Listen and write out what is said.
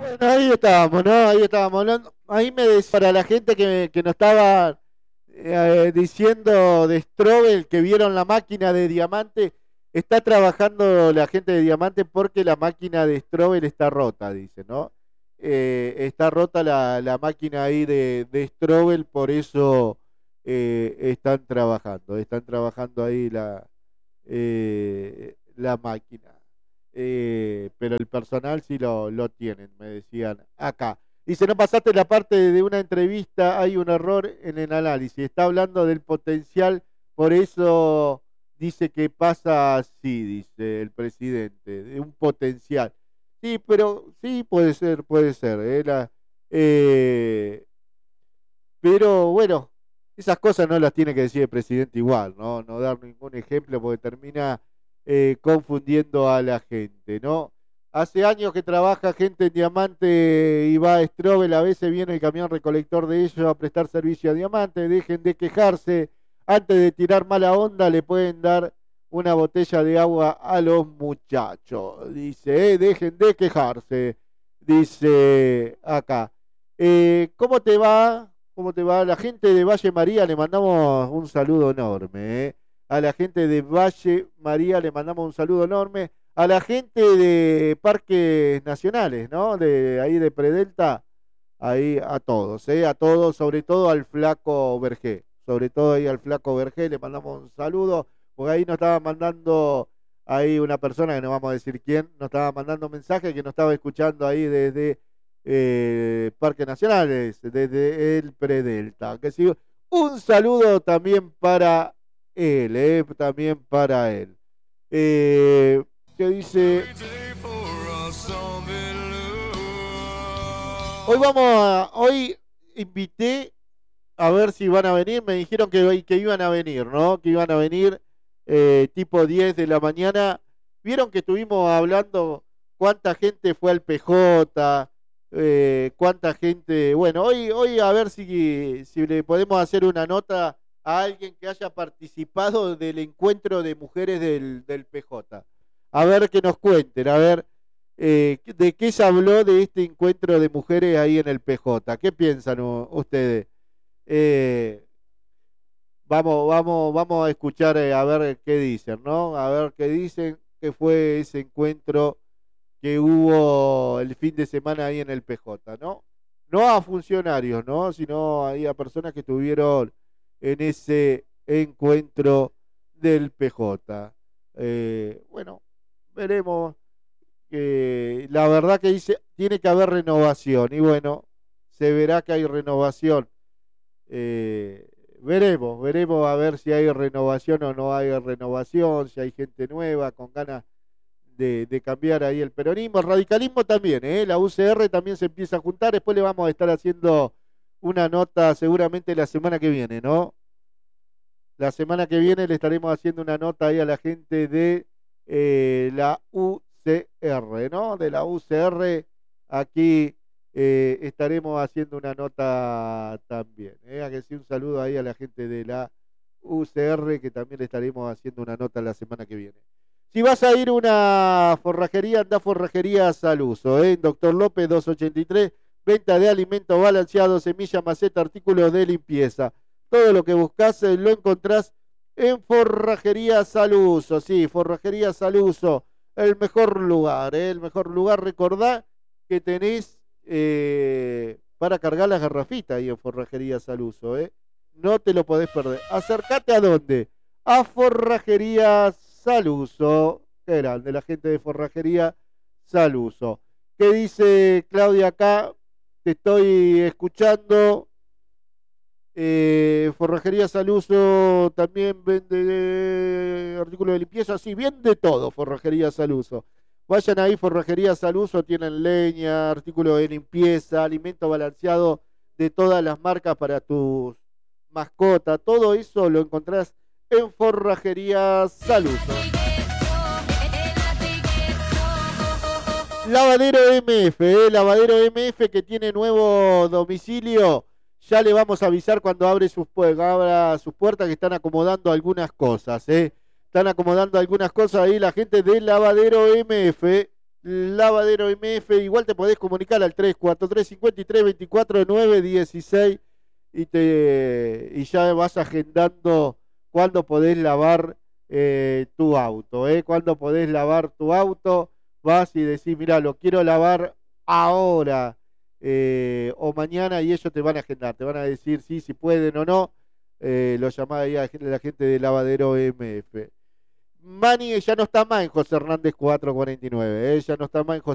Bueno, ahí estábamos, ¿no? Ahí estábamos hablando. Ahí me decía para la gente que nos estaba diciendo de Strobel que vieron la máquina de diamante, está trabajando la gente de diamante porque la máquina de Strobel está rota, dice, ¿no? Está rota la máquina ahí de Strobel, por eso están trabajando ahí la máquina. Pero el personal sí lo tienen, me decían acá. Dice, no pasaste la parte de una entrevista, hay un error en el análisis. Está hablando del potencial, por eso dice que pasa así, dice el presidente, de un potencial. Sí, pero sí puede ser. Eh, pero bueno, esas cosas no las tiene que decir el presidente igual, ¿no? No dar ningún ejemplo porque termina confundiendo a la gente, ¿no? Hace años que trabaja gente en Diamante y va a Strobel, a veces viene el camión recolector de ellos a prestar servicio a Diamante, dejen de quejarse, antes de tirar mala onda le pueden dar una botella de agua a los muchachos, dice, dejen de quejarse, dice acá. ¿Cómo te va? ¿Cómo te va? La gente de Valle María le mandamos un saludo enorme. A la gente de Valle María le mandamos un saludo enorme. A la gente de Parques Nacionales, ¿no? De ahí de Predelta, ahí a todos, sobre todo al Flaco Vergé. Sobre todo ahí al Flaco Vergé le mandamos un saludo, porque ahí nos estaba mandando ahí una persona que no vamos a decir quién, nos estaba mandando un mensaje que nos estaba escuchando ahí desde Parques Nacionales, desde el Predelta. Que sí, un saludo también para él, también para él. Que dice, hoy invité a ver si van a venir, me dijeron que iban a venir, ¿no? Que iban a venir tipo 10 de la mañana. Vieron que estuvimos hablando cuánta gente fue al PJ, cuánta gente. Bueno, hoy a ver si le podemos hacer una nota a alguien que haya participado del encuentro de mujeres del PJ. A ver que nos cuenten, a ver de qué se habló de este encuentro de mujeres ahí en el PJ. ¿Qué piensan ustedes? Eh, vamos a escuchar a ver qué dicen, ¿no? A ver qué dicen que fue ese encuentro que hubo el fin de semana ahí en el PJ, ¿no? No a funcionarios, ¿no? Sino ahí a personas que estuvieron en ese encuentro del PJ. Bueno, veremos que la verdad que dice, tiene que haber renovación y bueno, se verá que hay renovación. Eh, veremos a ver si hay renovación o no hay renovación, si hay gente nueva con ganas de cambiar ahí el peronismo, el radicalismo también, la UCR también se empieza a juntar, después le vamos a estar haciendo una nota seguramente la semana que viene, ¿no? La semana que viene le estaremos haciendo una nota ahí a la gente de la UCR, ¿no? De la UCR, aquí estaremos haciendo una nota también. A que sí, un saludo ahí a la gente de la UCR, que también le estaremos haciendo una nota la semana que viene. Si vas a ir a una forrajería, anda a Forrajería Saluso, Doctor López 283, venta de alimentos balanceados, semillas, maceta, artículos de limpieza. Todo lo que buscas lo encontrás en Forrajería Saluso. Sí, Forrajería Saluso, el mejor lugar, el mejor lugar. Recordá que tenés para cargar las garrafitas ahí en Forrajería Saluso, No te lo podés perder. Acércate a dónde? A Forrajería Saluso. Qué grande la gente de Forrajería Saluso. ¿Qué dice Claudia acá? Te estoy escuchando. Forrajería Saluso también vende artículos de limpieza, sí, vende todo Forrajería Saluso. Vayan ahí, Forrajería Saluso, tienen leña, artículos de limpieza, alimento balanceado de todas las marcas para tus mascotas, todo eso lo encontrás en Forrajería Saluso. Lavadero MF, Lavadero MF que tiene nuevo domicilio. Ya le vamos a avisar cuando abra sus puertas que están acomodando algunas cosas, Están acomodando algunas cosas ahí la gente del Lavadero MF. Lavadero MF, igual te podés comunicar al 343-53-24-9-16 y ya vas agendando cuándo podés lavar tu auto, cuándo podés lavar tu auto, vas y decís, mira, lo quiero lavar ahora o mañana y ellos te van a agendar, te van a decir sí, si pueden o no, lo llamás ahí a la gente de Lavadero MF. Mani ya no está más en José Hernández 449, ya no está más en José